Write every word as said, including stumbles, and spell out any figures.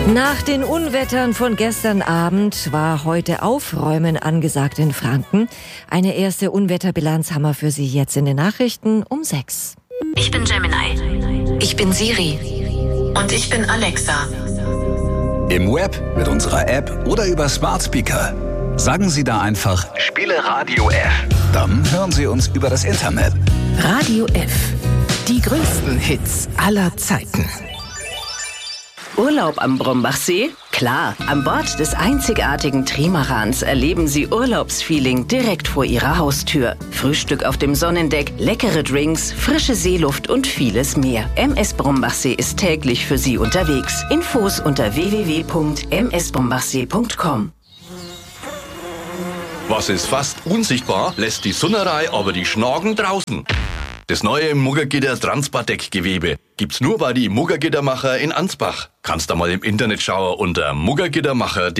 Nach den Unwettern von gestern Abend war heute Aufräumen angesagt in Franken. Eine erste Unwetterbilanz haben wir für Sie jetzt in den Nachrichten um sechs. Ich bin Gemini. Ich bin Siri. Und ich bin Alexa. Im Web, mit unserer App oder über Smart Speaker. Sagen Sie da einfach, spiele Radio F. Dann hören Sie uns über das Internet. Radio F. Die größten Hits aller Zeiten. Urlaub am Brombachsee? Klar, an Bord des einzigartigen Trimarans erleben Sie Urlaubsfeeling direkt vor Ihrer Haustür. Frühstück auf dem Sonnendeck, leckere Drinks, frische Seeluft und vieles mehr. M S Brombachsee ist täglich für Sie unterwegs. Infos unter w w w punkt m s brombachsee punkt com. Was ist fast unsichtbar, lässt die Sonnerei aber die Schnagen draußen. Das neue Muggergitter Transpardeck-Gewebe gibt's nur bei die Muggergittermacher in Ansbach. Kannst da mal im Internet schauen unter muggergittermacher punkt de.